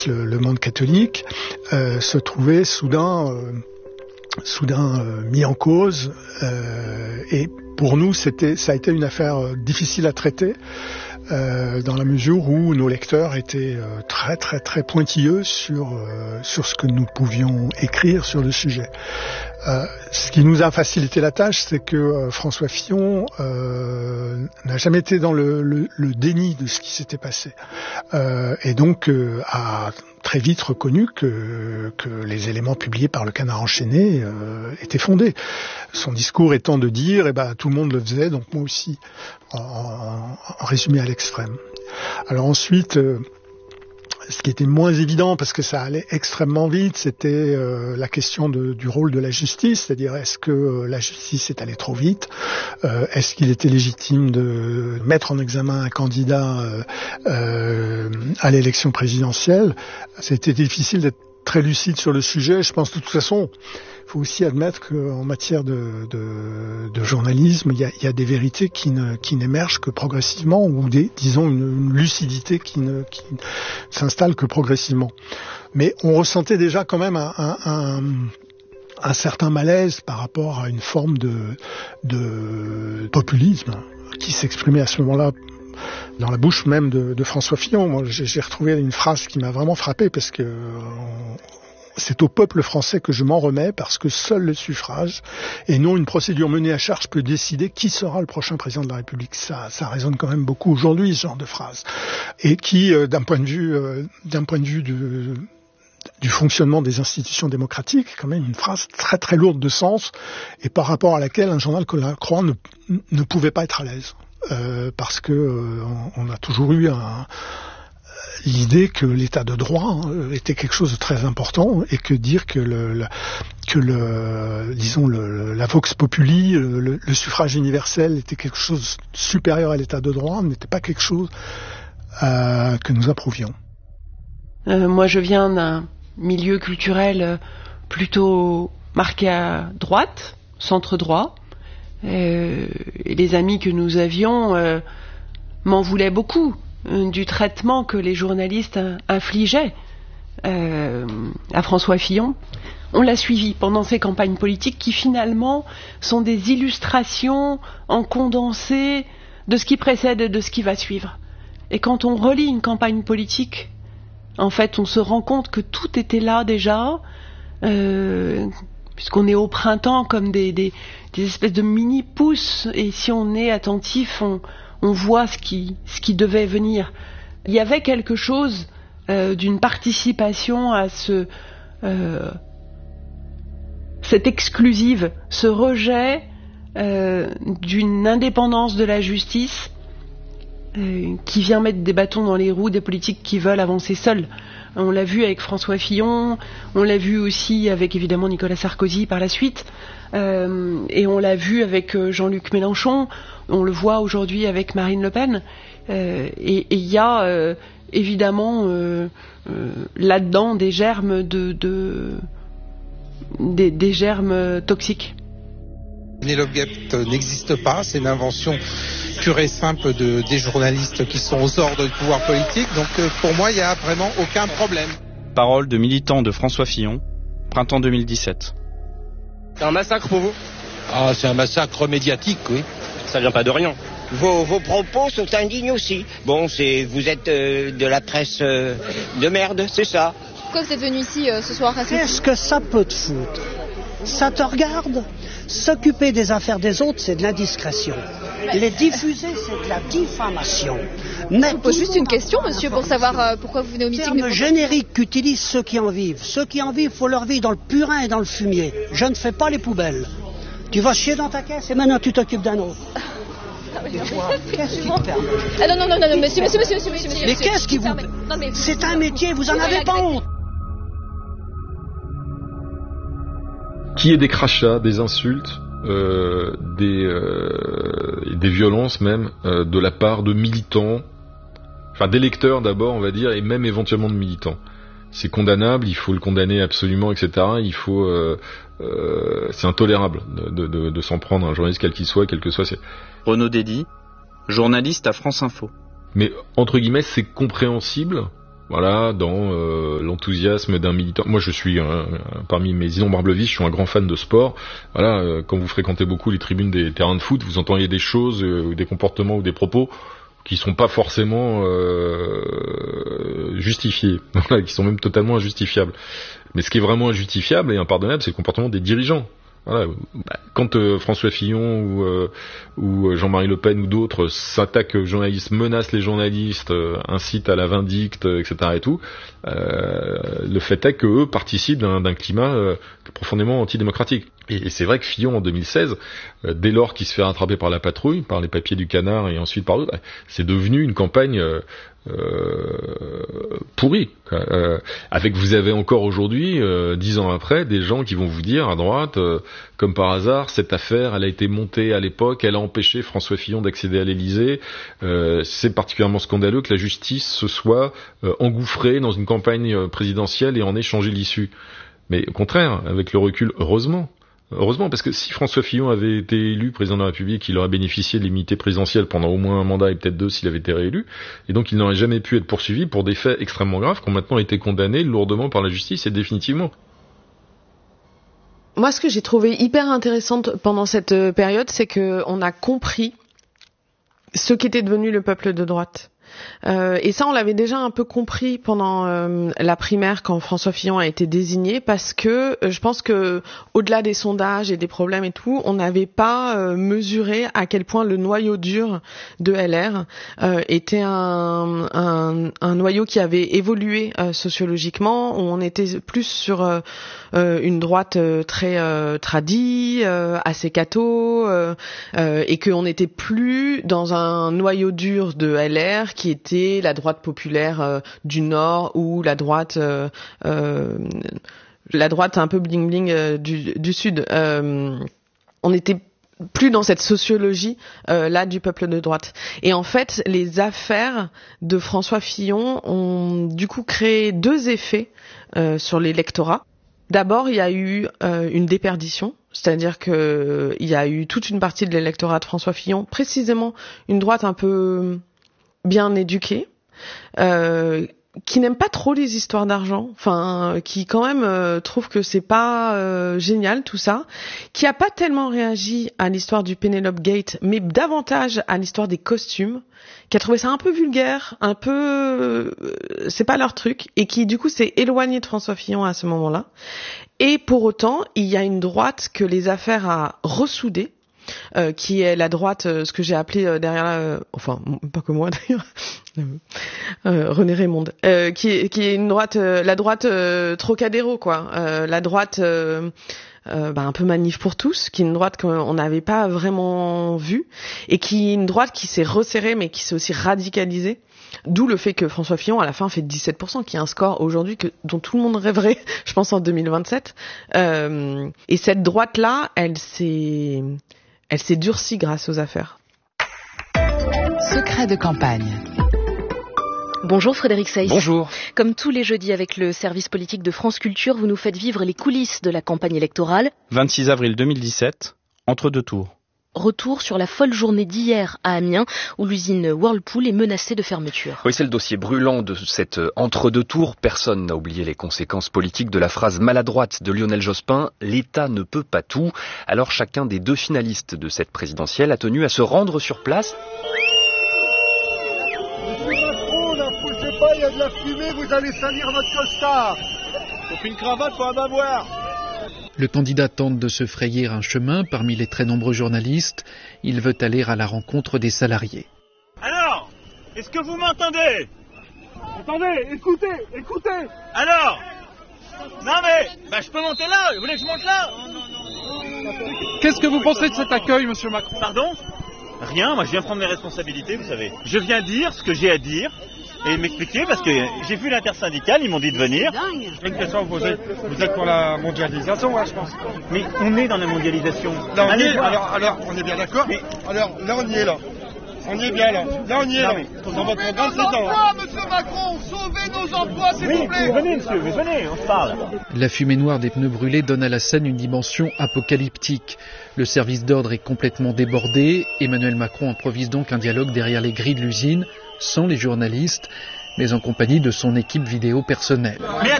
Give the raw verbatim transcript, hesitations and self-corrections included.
le, le monde catholique euh, se trouvait soudain, euh, soudain euh, mis en cause. Euh, et pour nous, c'était, ça a été une affaire euh, difficile à traiter. Euh, dans la mesure où nos lecteurs étaient euh, très très très pointilleux sur euh, sur ce que nous pouvions écrire sur le sujet. Euh, ce qui nous a facilité la tâche, c'est que euh, François Fillon euh, n'a jamais été dans le, le, le déni de ce qui s'était passé, euh, et donc euh, a très vite reconnu que, que les éléments publiés par le Canard enchaîné euh, étaient fondés. Son discours étant de dire, eh ben tout le monde le faisait, donc moi aussi, en, en, en résumé à l'extrême. Alors ensuite, euh, ce qui était moins évident, parce que ça allait extrêmement vite, c'était euh, la question de, du rôle de la justice, c'est-à-dire est-ce que euh, la justice est allée trop vite, euh, est-ce qu'il était légitime de mettre en examen un candidat euh, euh, à l'élection présidentielle. C'était difficile d'être très lucide sur le sujet. Je pense de toute façon, il faut aussi admettre qu'en matière de, de, de journalisme, il y a, il y a des vérités qui, ne, qui n'émergent que progressivement, ou des, disons une, une lucidité qui ne qui s'installe que progressivement. Mais on ressentait déjà quand même un, un, un, un certain malaise par rapport à une forme de, de populisme qui s'exprimait à ce moment-là dans la bouche même de, de François Fillon. Moi, j'ai, j'ai retrouvé une phrase qui m'a vraiment frappé, parce que on, c'est au peuple français que je m'en remets, parce que seul le suffrage, et non une procédure menée à charge, peut décider qui sera le prochain président de la République. Ça, ça résonne quand même beaucoup aujourd'hui, ce genre de phrase. Et qui, euh, d'un point de vue, euh, d'un point de vue de, du fonctionnement des institutions démocratiques, quand même une phrase très très lourde de sens, et par rapport à laquelle un journal comme La Croix ne, ne pouvait pas être à l'aise. Euh, parce que euh, on, on a toujours eu un, l'idée que l'état de droit hein, était quelque chose de très important, et que dire que le, le que le disons le, la vox populi, le, le suffrage universel était quelque chose de supérieur à l'état de droit n'était pas quelque chose euh, que nous approuvions. Euh, moi, je viens d'un milieu culturel plutôt marqué à droite, centre droit. Euh, et les amis que nous avions euh, m'en voulaient beaucoup euh, du traitement que les journalistes euh, infligeaient euh, à François Fillon. On l'a suivi pendant ces campagnes politiques qui finalement sont des illustrations en condensé de ce qui précède et de ce qui va suivre. Et quand on relit une campagne politique, en fait on se rend compte que tout était là déjà, euh, puisqu'on est au printemps comme des, des, des espèces de mini-pousses, et si on est attentif, on, on voit ce qui, ce qui devait venir. Il y avait quelque chose euh, d'une participation à ce, euh, cette exclusive, ce rejet euh, d'une indépendance de la justice euh, qui vient mettre des bâtons dans les roues des politiques qui veulent avancer seuls. On l'a vu avec François Fillon, on l'a vu aussi avec évidemment Nicolas Sarkozy par la suite, euh, et on l'a vu avec Jean-Luc Mélenchon, on le voit aujourd'hui avec Marine Le Pen, euh, et il y a euh, évidemment euh, euh, là-dedans des germes de, de des, des germes toxiques. Pénélope n'existe pas, c'est une invention pure et simple de, des journalistes qui sont aux ordres du pouvoir politique, donc euh, pour moi il n'y a vraiment aucun problème. Parole de militant de François Fillon, printemps deux mille dix-sept. C'est un massacre pour vous ? Ah, c'est un massacre médiatique, oui. Ça vient pas de rien. Vos, vos propos sont indignes aussi. Bon, c'est, vous êtes euh, de la presse euh, de merde, c'est ça. Pourquoi vous êtes venu ici euh, ce soir à Qu'est-ce que ça peut te foutre ? Ça te regarde ? S'occuper des affaires des autres, c'est de l'indiscrétion. Les diffuser, c'est de la diffamation. Mais je vous pose juste une question, monsieur, pour savoir euh, pourquoi vous venez au meeting. Le terme générique qu'utilisent ceux qui en vivent. Ceux qui en vivent, faut leur vivre dans le purin et dans le fumier. Je ne fais pas les poubelles. Tu vas chier dans ta caisse et maintenant tu t'occupes d'un autre. Qu'est-ce qui te permet ? Ah non, non, non, non, monsieur, monsieur, monsieur, monsieur, monsieur. Mais qu'est-ce qui vous... C'est un métier, vous en avez pas honte. Qui est des crachats, des insultes, euh, des, euh, des violences même, euh, de la part de militants, enfin d'électeurs d'abord on va dire, et même éventuellement de militants. C'est condamnable, il faut le condamner absolument, et cetera. Il faut, euh, euh, c'est intolérable de, de, de s'en prendre à un journaliste quel qu'il soit, quel que soit. C'est... Renaud Dédy, journaliste à France Info. Mais entre guillemets, c'est compréhensible Voilà, dans euh, l'enthousiasme d'un militant. Moi, je suis euh, parmi mes innombrables vies, je suis un grand fan de sport. Voilà, euh, quand vous fréquentez beaucoup les tribunes des terrains de foot, vous entendez des choses, euh, des comportements ou des propos qui sont pas forcément euh, justifiés, voilà, qui sont même totalement injustifiables. Mais ce qui est vraiment injustifiable et impardonnable, c'est le comportement des dirigeants. Voilà. Quand euh, François Fillon ou, euh, ou Jean-Marie Le Pen ou d'autres s'attaquent aux journalistes, menacent les journalistes, euh, incitent à la vindicte, et cetera et tout, euh, le fait est qu'eux participent d'un, d'un climat euh, profondément antidémocratique. Et, et c'est vrai que Fillon, en deux mille seize, euh, dès lors qu'il se fait rattraper par la patrouille, par les papiers du Canard et ensuite par d'autres, c'est devenu une campagne euh, Euh, pourri. Euh, avec vous avez encore aujourd'hui, euh, dix ans après, des gens qui vont vous dire à droite, euh, comme par hasard, cette affaire, elle a été montée à l'époque, elle a empêché François Fillon d'accéder à l'Élysée. Euh, c'est particulièrement scandaleux que la justice se soit euh, engouffrée dans une campagne présidentielle et en ait changé l'issue. Mais au contraire, avec le recul, heureusement. Heureusement, parce que si François Fillon avait été élu président de la République, il aurait bénéficié de l'immunité présidentielle pendant au moins un mandat et peut-être deux s'il avait été réélu, et donc il n'aurait jamais pu être poursuivi pour des faits extrêmement graves qui ont maintenant été condamnés lourdement par la justice et définitivement. Moi, ce que j'ai trouvé hyper intéressant pendant cette période, c'est que on a compris ce qu'était devenu le peuple de droite. Euh, et ça, on l'avait déjà un peu compris pendant euh, la primaire quand François Fillon a été désigné, parce que euh, je pense que au-delà des sondages et des problèmes et tout, on n'avait pas euh, mesuré à quel point le noyau dur de L R euh, était un, un, un noyau qui avait évolué euh, sociologiquement, où on était plus sur euh, euh, une droite euh, très euh, tradie, euh, assez catho, euh, euh, et qu'on n'était plus dans un noyau dur de L R qui était la droite populaire euh, du Nord ou la droite euh, euh, la droite un peu bling bling euh, du, du Sud. Euh, on était plus dans cette sociologie euh, là du peuple de droite. Et en fait, les affaires de François Fillon ont du coup créé deux effets euh, sur l'électorat. D'abord, il y a eu euh, une déperdition, c'est-à-dire que euh, il y a eu toute une partie de l'électorat de François Fillon, précisément une droite un peu bien éduquée, euh, qui n'aime pas trop les histoires d'argent, enfin, qui quand même euh, trouve que c'est pas euh, génial tout ça, qui a pas tellement réagi à l'histoire du Penelope Gate, mais davantage à l'histoire des costumes, qui a trouvé ça un peu vulgaire, un peu, euh, c'est pas leur truc, et qui du coup s'est éloigné de François Fillon à ce moment-là. Et pour autant, il y a une droite que les affaires a ressoudée, Euh, qui est la droite, euh, ce que j'ai appelé euh, derrière la, euh, enfin pas que moi d'ailleurs, euh, René Raymonde, euh, qui, est, qui est une droite, euh, la droite euh, Trocadéro quoi, euh, la droite euh, euh, bah, un peu manif pour tous, qui est une droite qu'on n'avait pas vraiment vue et qui est une droite qui s'est resserrée mais qui s'est aussi radicalisée. D'où le fait que François Fillon, à la fin, fait dix-sept pour cent, qui est un score aujourd'hui que, dont tout le monde rêverait, je pense, en deux mille vingt-sept. Euh, et cette droite-là, elle s'est, elle s'est durcie grâce aux affaires. Secret de campagne. Bonjour Frédéric Seyss. Bonjour. Comme tous les jeudis avec le service politique de France Culture, vous nous faites vivre les coulisses de la campagne électorale. vingt-six avril deux mille dix-sept, entre deux tours. Retour sur la folle journée d'hier à Amiens, où l'usine Whirlpool est menacée de fermeture. Oui, c'est le dossier brûlant de cet entre-deux tours. Personne n'a oublié les conséquences politiques de la phrase maladroite de Lionel Jospin « L'État ne peut pas tout ». Alors chacun des deux finalistes de cette présidentielle a tenu à se rendre sur place. Monsieur Macron, n'approchez pas, il y a de la fumée, vous allez salir votre costard. Sauf une cravate pour un avoir. Le candidat tente de se frayer un chemin parmi les très nombreux journalistes. Il veut aller à la rencontre des salariés. Alors, est-ce que vous m'entendez? Attendez, écoutez, écoutez. Alors, non mais, bah je peux monter là, vous voulez que je monte là? Qu'est-ce que vous pensez de cet accueil, monsieur Macron? Pardon? Rien, moi je viens prendre mes responsabilités, vous savez. Je viens dire ce que j'ai à dire. Et m'expliquer, parce que j'ai vu l'intersyndicale, ils m'ont dit de venir. Une question à vous poser. Vous êtes pour la mondialisation, ouais, je pense. Mais on est dans la mondialisation. Là, on Allez, est, alors, alors, on est bien d'accord. Mais alors, là, on y est là. On y est bien là. Là, on y est là. Dans votre programme, c'est dans. Emplois, monsieur Macron, sauvez nos emplois, s'il vous plaît. Venez, monsieur, venez, on se parle. La fumée noire des pneus brûlés donne à la scène une dimension apocalyptique. Le service d'ordre est complètement débordé. Emmanuel Macron improvise donc un dialogue derrière les grilles de l'usine, sans les journalistes. mais en compagnie de son équipe vidéo personnelle. Mais